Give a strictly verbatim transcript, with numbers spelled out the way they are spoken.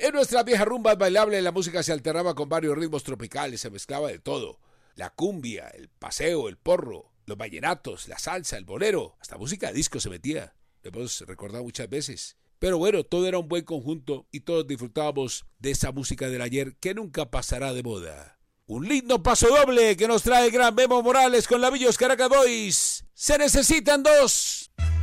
En nuestras viejas rumbas bailables la música se alternaba con varios ritmos tropicales, se mezclaba de todo. La cumbia, el paseo, el porro, los vallenatos, la salsa, el bolero, hasta música de disco se metía. Lo hemos recordado muchas veces. Pero bueno, todo era un buen conjunto y todos disfrutábamos de esa música del ayer que nunca pasará de moda. Un lindo paso doble que nos trae el gran Memo Morales con la Villos Caracas Boys. Se necesitan dos.